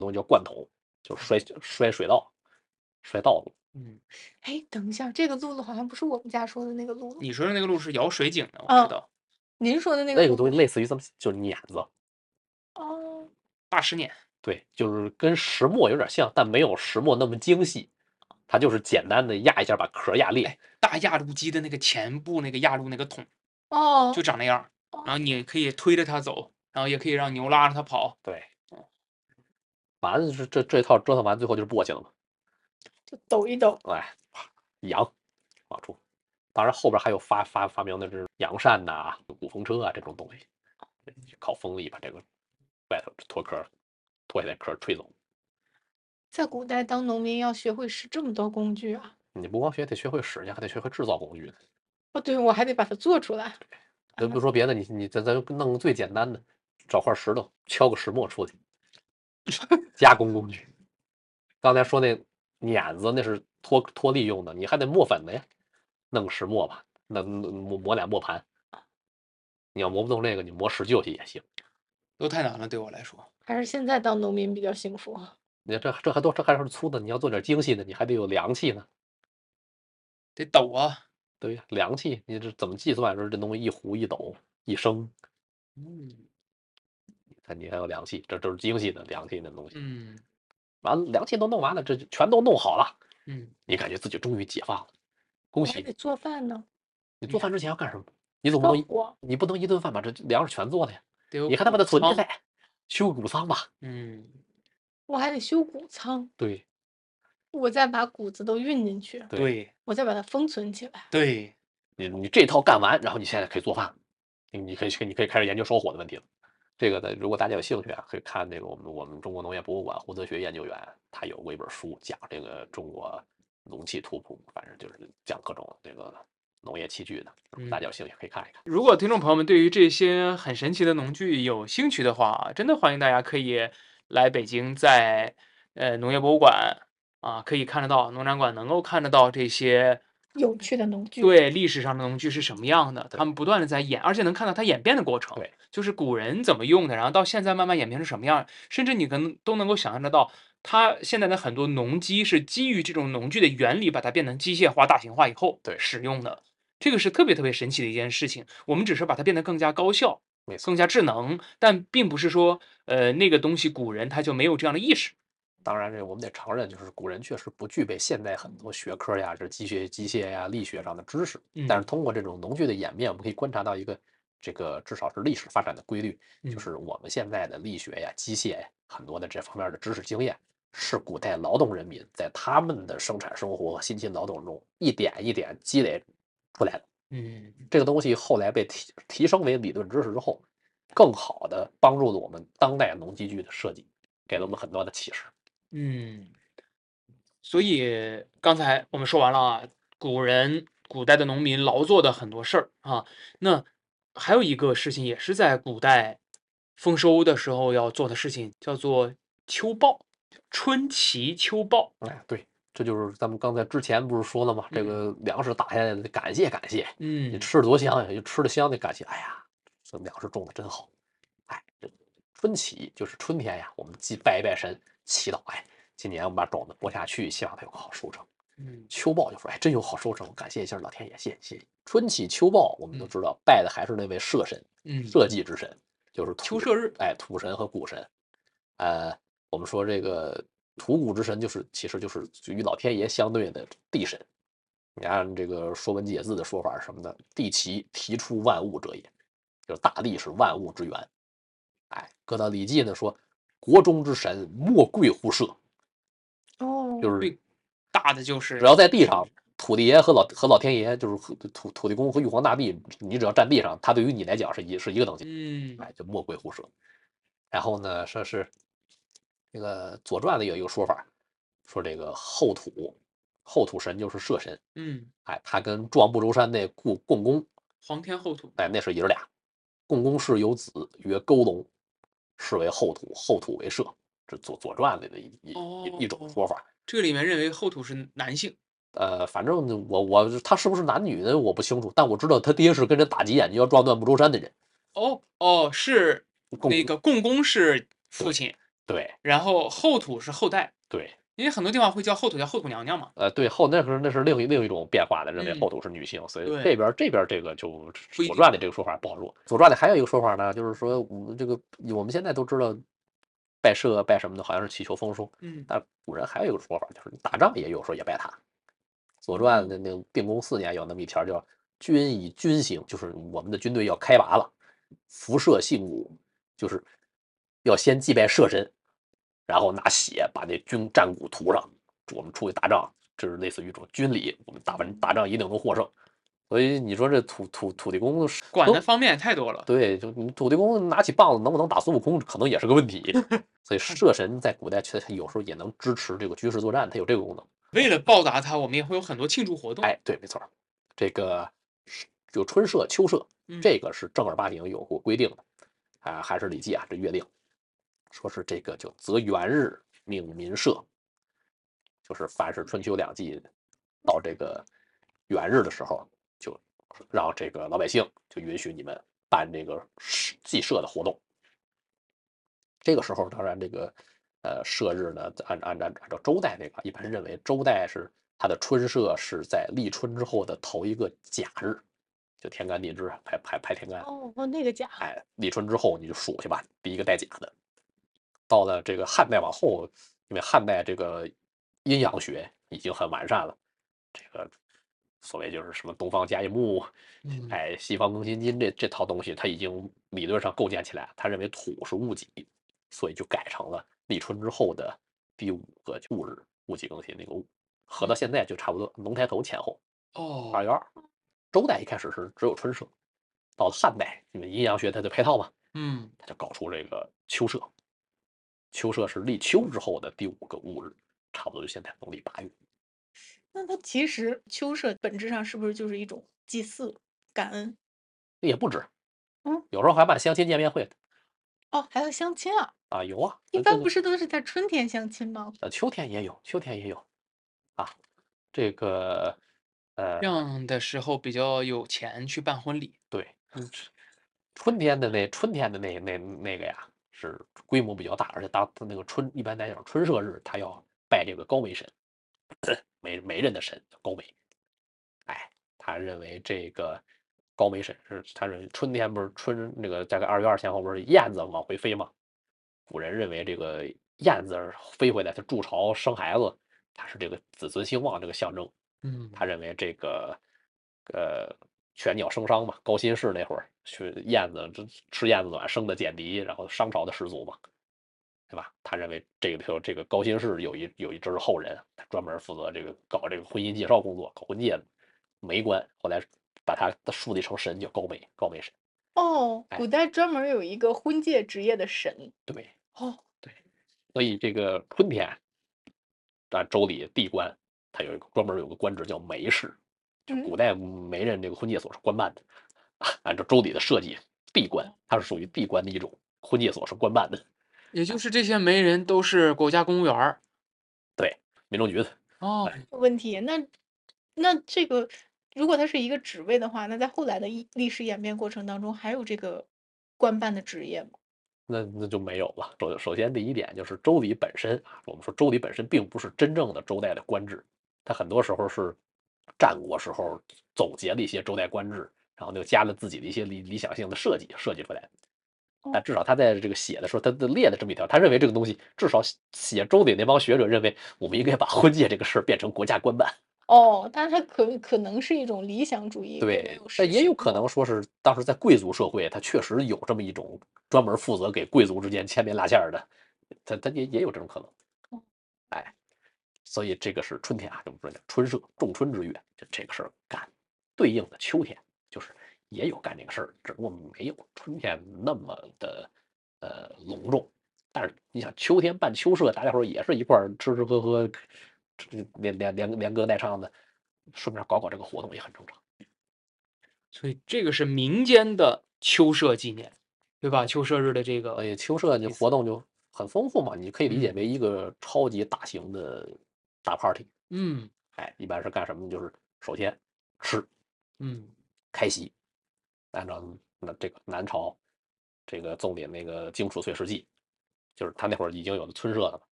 东西叫灌桶，就是摔水道，摔道路。 哎，等一下，这个路子好像不是我们家说的那个路子。 你说的那个路是舀水井的，我知道。 您说的那个那个东西类似于就是碾子。 哦， 大石碾。 对，就是跟石磨有点像，但没有石磨那么精细，它就是简单的压一下把壳压裂。 大压路机的那个前部那个压路那个桶，就哦， 长那样，然后你可以推着它走，然后也可以让牛拉着它跑。 对，完了是这套折腾完，最后就是簸箕了嘛。 就抖一抖。 哎，扬往出。当然后边还有发明的是扬扇呐、鼓风车啊这种东西，靠风力把这个外头脱壳脱下来壳吹走。 在古代当农民要学会使这么多工具啊！ 你不光得学会使，你还得学会制造工具呢。 哦，对，我还得把它做出来。 咱不说别的，咱弄个最简单的，找块石头敲个石磨出去，加工工具。刚才说那碾子那是脱粒用的，你还得磨粉的呀，弄石磨吧，那磨俩磨盘。你要磨不动这个，你磨石臼去也行。 都太难了，对我来说。 还是现在当农民比较幸福。 你这还是粗的，你要做点精细的，你还得有量器呢。 得抖啊。 对呀，量器你这怎么计算？说这东西一壶一斗一升，你还有量器，这都是精细的量器的东西。完了，量器都弄完了，这全都弄好了。你感觉自己终于解放了，恭喜！ 我还得做饭呢。 你做饭之前要干什么？你总不能一顿饭把这粮食全做了呀？你还得把它存起来，修谷仓吧。 我还得修谷仓。 对。 我再把谷子都运进去。 对。 我再把它封存起来。 对。 你这套干完，然后你现在可以做饭，你可以开始研究烧火的问题了。这个呢，如果大家有兴趣啊，可以看这个我们中国农业博物馆胡泽学研究员，他有过一本书讲这个中国农器图谱，反正就是讲各种这个农业器具的。大家有兴趣可以看一看。 如果听众朋友们对于这些很神奇的农具有兴趣的话，真的欢迎大家可以来北京，在农业博物馆啊，可以看得到，农展馆能够看得到这些有趣的农具。 对，历史上的农具是什么样的，他们不断的在而且能看到它演变的过程。 对， 就是古人怎么用的，然后到现在慢慢演变成什么样，甚至你可能都能够想象得到，它现在的很多农机是基于这种农具的原理，把它变成机械化、大型化以后使用的。这个是特别特别神奇的一件事情。我们只是把它变得更加高效、更加智能，但并不是说那个东西古人他就没有这样的意识。 当然，这我们得承认，就是古人确实不具备现在很多学科呀，这机械呀、力学上的知识。但是通过这种农具的演变，我们可以观察到一个这个至少是历史发展的规律，就是我们现在的力学呀、机械呀，很多的这方面的知识经验，是古代劳动人民在他们的生产生活和辛勤劳动中一点一点积累出来的。这个东西后来被提升为理论知识之后，更好的帮助了我们当代农机具的设计，给了我们很多的启示。 所以刚才我们说完了啊，古代的农民劳作的很多事儿啊，那还有一个事情也是在古代丰收的时候要做的事情，叫做秋报，春祈秋报。 哎，对，这就是咱们刚才之前不是说了吗？这个粮食打下来，感谢感谢，你吃的多香呀，就吃的香的感谢。哎呀，这粮食种的真好。哎，这春祈就是春天呀，我们拜一拜神，祈祷，哎，今年我们把种子播下去，希望它有个好收成。秋报就说，哎，真有好收成，感谢一下老天爷，谢谢。春祈秋报，我们都知道拜的还是那位社神，社稷之神，就是秋社日， 哎，土神和谷神。我们说这个土谷之神其实就是与老天爷相对的地神。你按这个《说文解字》的说法是什么呢？地其提出万物者也，就是大地是万物之源。哎，搁到《礼记》呢说，国中之神莫贵乎社。就是大的就是只要在地上，土地爷和老天爷，就是土地公和玉皇大帝，你只要站地上，他对于你来讲是一个等级。哎，就莫贵乎社。然后呢，说是这个《左传》里有一个说法，说这个后土神就是社神。哎，他跟壮不周山那共工， 皇天后土， 哎，那是爷俩。共工氏有子曰勾龙，是为后土，后土为社。这左传里的一种说法。 这个里面认为后土是男性。 反正他是不是男女的我不清楚，但我知道他爹是跟人打急眼就要撞断不周山的人。 是那个共工是父亲， 对， 然后后土是后代， 对， 因为很多地方会叫后土叫后土娘娘嘛。 对那是另一种变化的，认为后土是女性，所以对这边这个就不一定左传的这个说法不好说。左传的还有一个说法呢，就是说我们现在都知道拜社拜什么的，好像是祈求丰收，但古人还有一个说法，就是你打仗也有时候也拜他。左传的那个定公4年有那么一条叫军以军行，就是我们的军队要开拔了，辐射信物，就是要先祭拜社神，然后拿血把那战鼓涂上。我们出去打仗，这是类似于一种军礼，我们打仗一定能获胜。所以你说这土地公管的方面也太多了。 对，就你土地公拿起棒子能不能打孙悟空，可能也是个问题。所以社神在古代确实有时候也能支持这个军事作战，它有这个功能。 为了报答他，我们也会有很多庆祝活动。 哎，对，没错，这个有春社、秋社，这个是正儿八经有过规定的啊，还是《礼记》啊这约定，说是这个就择元日命民社，就是凡是春秋2季到这个元日的时候，就让这个老百姓就允许你们办这个祭社的活动。这个时候，当然这个社日呢，按照周代这个，一般认为周代是它的春社是在立春之后的头一个甲日，就天干地支排天干。 哦，那个甲。 哎，立春之后你就数去吧，第一个带甲的。到了这个汉代往后，因为汉代这个阴阳学已经很完善了，这个所谓就是什么东方甲乙木，哎，西方庚辛金这套东西，它已经理论上构建起来。他认为土是戊己，所以就改成了立春之后的第5个戊日，戊己庚辛那个戊，合到现在就差不多龙抬头前后。2月2。周代一开始是只有春社，到了汉代，因为阴阳学它的配套嘛，他就搞出这个秋社。秋社是立秋之后的第5个戊日，差不多就现在农历8月。 那它其实秋社本质上是不是就是一种祭祀、感恩？ 也不止，有时候还办相亲见面会的。 哦，还要相亲啊？ 啊，有啊， 一般不是都是在春天相亲吗？ 秋天也有，秋天也有，啊，这个这样的时候比较有钱去办婚礼。 对，春天的那个呀，是规模比较大，而且那个一般来讲春社日，他要拜这个高媒神，媒人的神叫高媒。哎，他认为这个高媒神是他认为春天不是那个大概2月2前后不是燕子往回飞吗？古人认为这个燕子飞回来，它筑巢生孩子，它是这个子孙兴旺这个象征。他认为这个犬鸟生商嘛，高辛氏那会儿去燕子吃燕子卵生的简狄，然后商朝的始祖嘛，对吧？他认为这个高辛氏有一支后人，他专门负责这个搞这个婚姻介绍工作，搞婚介的媒官，后来把他树立成神，叫高媒神。 哦，古代专门有一个婚介职业的神。 对， 对， 所以这个春天，按周礼地官，他专门有个官职叫媒士，就古代媒人这个婚介所是官办的，按照周礼的设计，地官它是属于地官的一种，婚介所是官办的。 也就是这些媒人都是国家公务员。 对，民政局的。 问题，那这个如果它是一个职位的话，那在后来的历史演变过程当中，还有这个官办的职业吗？ 那就没有了。首先第一点就是周礼本身，我们说周礼本身并不是真正的周代的官制，它很多时候是战国时候总结了一些周代官制，然后就加了自己的一些理想性的设计出来的。但至少他在这个写的时候，他列的这么一条，他认为这个东西，至少写周礼那帮学者认为，我们应该把婚介这个事儿变成国家官办。 但是它可能是一种理想主义， 对，但也有可能说是当时在贵族社会，他确实有这么一种专门负责给贵族之间牵连拉线的，他也有这种可能。哎，所以这个是春天啊，这么说叫春社，仲春之月，就这个事儿干。对应的秋天就是也有干这个事儿，只不过没有春天那么的隆重。但是你想秋天办秋社，大家伙也是一块儿吃吃喝喝，连歌带唱的，顺便搞这个活动也很正常。 所以这个是民间的秋社纪念，对吧？秋社日的这个， 所以秋社活动就很丰富嘛，你可以理解为一个超级大型的大 party。一般是干什么？就是首先吃，开席。按照这个南朝这个宗典那个《荆楚岁时记》 就是他那会儿已经有了村社了嘛，